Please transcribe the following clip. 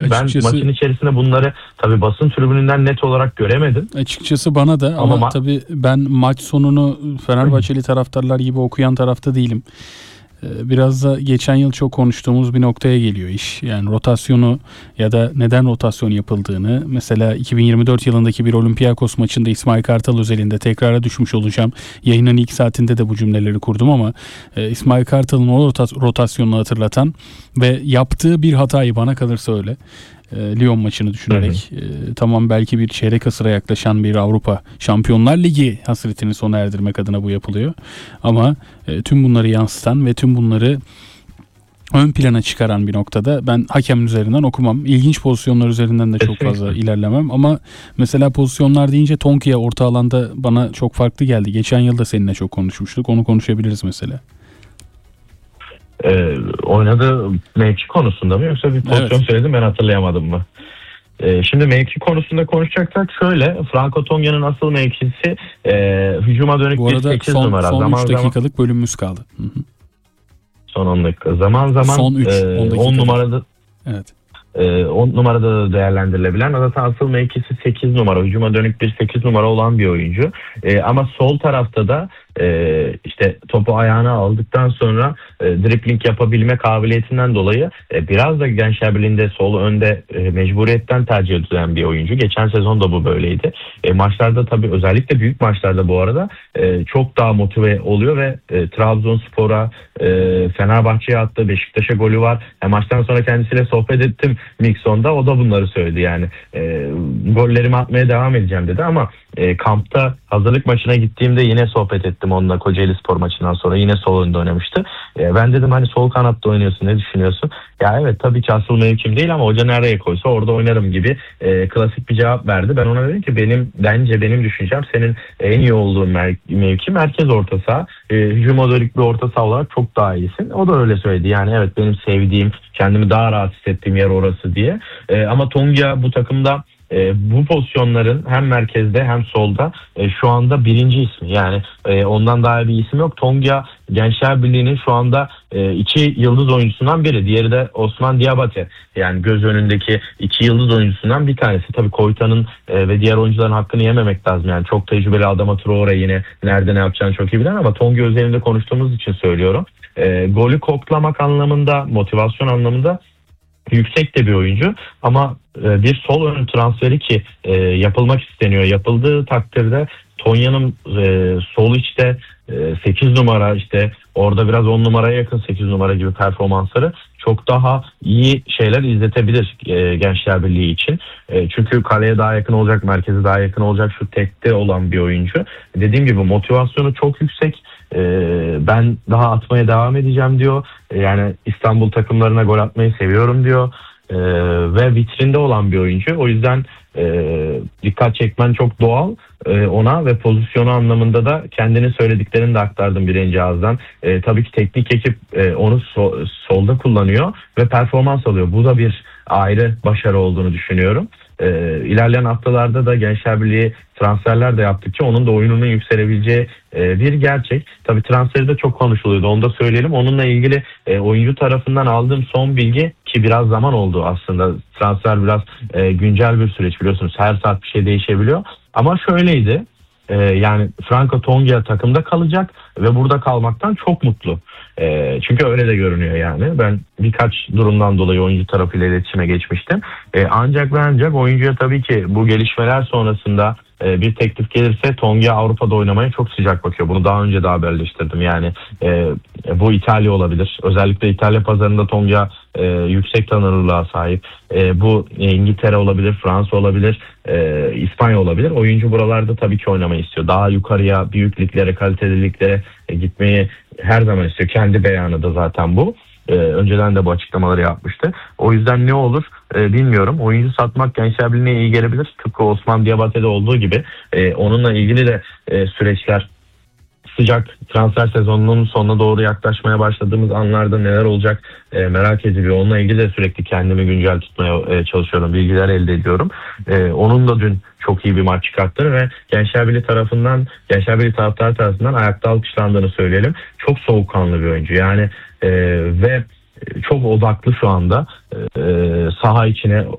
Ben maçın içerisinde bunları tabii basın tribününden net olarak göremedim. Açıkçası bana da ama tabii ben maç sonunu Fenerbahçeli taraftarlar gibi okuyan tarafta değilim. Biraz da geçen yıl çok konuştuğumuz bir noktaya geliyor iş. Yani rotasyonu ya da neden rotasyon yapıldığını, mesela 2024 yılındaki bir Olympiakos maçında İsmail Kartal özelinde tekrara düşmüş olacağım. Yayının ilk saatinde de bu cümleleri kurdum ama İsmail Kartal'ın o rotasyonunu hatırlatan ve yaptığı bir hatayı, bana kalırsa öyle, Lyon maçını düşünerek tamam, belki bir çeyrek asıra yaklaşan bir Avrupa Şampiyonlar Ligi hasretini sona erdirmek adına bu yapılıyor. Ama tüm bunları yansıtan ve tüm bunları ön plana çıkaran bir noktada ben hakemin üzerinden okumam. İlginç pozisyonlar üzerinden de çok fazla ilerlemem. Ama mesela pozisyonlar deyince Tonki'ye orta alanda bana çok farklı geldi. Geçen yıl da seninle çok konuşmuştuk. Onu konuşabiliriz mesela. Oynadığı mevki konusunda mı yoksa bir pozisyon söyledim ben hatırlayamadım mı? Şimdi mevki konusunda konuşacaksak şöyle, Franco Tongia'nın asıl mevkisi hücuma dönük bir 8 numara. Son 3 dakikalık bölümümüz kaldı. Hı-hı. Son 10 dakika. Zaman son 10 numarada. Evet. 10 numarada da değerlendirilebilen, zaten asıl mevkisi 8 numara. Hücuma dönük bir 8 numara olan bir oyuncu. Ama sol tarafta da işte topu ayağına aldıktan sonra dribling yapabilme kabiliyetinden dolayı biraz da Gençler Birliği'nde sol önde mecburiyetten tercih edilen bir oyuncu. Geçen sezon da bu böyleydi. Maçlarda tabii, özellikle büyük maçlarda bu arada çok daha motive oluyor ve Trabzonspor'a, Fenerbahçe'ye attı, Beşiktaş'a golü var. Maçtan sonra kendisiyle sohbet ettim Mikson'da. O da bunları söyledi yani. Gollerimi atmaya devam edeceğim dedi ama kampta hazırlık maçına gittiğimde yine sohbet ettim onunla, Kocaelispor maçından sonra. Yine sol önde oynamıştı. Ben dedim hani sol kanatta oynuyorsun, ne düşünüyorsun? Ya evet, tabii ki asıl mevkim değil ama hoca nereye koysa orada oynarım gibi klasik bir cevap verdi. Ben ona dedim ki bence benim düşüncem, senin en iyi olduğun mevki merkez orta saha. Hücuma dönük bir orta saha olarak çok daha iyisin. O da öyle söyledi. Yani evet, benim sevdiğim, kendimi daha rahat hissettiğim yer orası diye. Ama Tongia bu takımda bu pozisyonların hem merkezde hem solda şu anda birinci ismi. Yani ondan daha bir isim yok. Tongia Gençler Birliği'nin şu anda iki yıldız oyuncusundan biri. Diğeri de Osman Diabate. Yani göz önündeki iki yıldız oyuncusundan bir tanesi. Tabii Koyta'nın ve diğer oyuncuların hakkını yememek lazım. Yani çok tecrübeli Adama Traore yine nerede ne yapacağını çok iyi bilen, ama Tongia üzerinde konuştuğumuz için söylüyorum. Golü koklamak anlamında, motivasyon anlamında yüksek de bir oyuncu ama bir sol ön transferi ki yapılmak isteniyor. Yapıldığı takdirde Tonya'nın sol içte 8 numara, işte orada biraz 10 numaraya yakın 8 numara gibi performansları çok daha iyi şeyler izletebilir Gençler Birliği için. Çünkü kaleye daha yakın olacak, merkeze daha yakın olacak, şu tekte olan bir oyuncu. Dediğim gibi motivasyonu çok yüksek. Ben daha atmaya devam edeceğim diyor. Yani İstanbul takımlarına gol atmayı seviyorum diyor. Ve vitrinde olan bir oyuncu. O yüzden dikkat çekmen çok doğal ona ve pozisyonu anlamında da kendini söylediklerini de aktardım birinci ağızdan. Tabii ki teknik ekip onu solda kullanıyor ve performans alıyor. Bu da bir ayrı başarı olduğunu düşünüyorum. İlerleyen haftalarda da Gençler Birliği transferler de yaptıkça onun da oyununun yükselebileceği bir gerçek. Tabii transferi de çok konuşuluyordu, onu da söyleyelim. Onunla ilgili oyuncu tarafından aldığım son bilgi, ki biraz zaman oldu aslında. Transfer biraz güncel bir süreç, biliyorsunuz. Her saat bir şey değişebiliyor. Ama şöyleydi. Yani Franco Tongia takımda kalacak ve burada kalmaktan çok mutlu. Çünkü öyle de görünüyor yani. Ben birkaç durumdan dolayı oyuncu tarafıyla iletişime geçmiştim. Ancak ve ancak oyuncuya tabii ki bu gelişmeler sonrasında bir teklif gelirse Tongia Avrupa'da oynamaya çok sıcak bakıyor. Bunu daha önce de haberleştirdim. Yani bu İtalya olabilir. Özellikle İtalya pazarında Tongia yüksek tanınırlığa sahip. Bu İngiltere olabilir, Fransa olabilir, İspanya olabilir. Oyuncu buralarda tabii ki oynamayı istiyor. Daha yukarıya, büyük liglere, kaliteli liglere gitmeyi her zaman istiyor. Kendi beyanı da zaten bu. Önceden de bu açıklamaları yapmıştı. O yüzden ne olur bilmiyorum. Oyuncu satmak Gençler Birliği'ne iyi gelebilir. Tıpkı Osman Diabate'de olduğu gibi. Onunla ilgili de süreçler, sıcak transfer sezonunun sonuna doğru yaklaşmaya başladığımız anlarda neler olacak merak ediliyor. Onunla ilgili de sürekli kendimi güncel tutmaya çalışıyorum. Bilgiler elde ediyorum. Onun da dün çok iyi bir maç çıkarttığını ve Gençler Birliği taraftarı tarafından ayakta alkışlandığını söyleyelim. Çok soğukkanlı bir oyuncu. Yani ve çok odaklı şu anda. Saha içine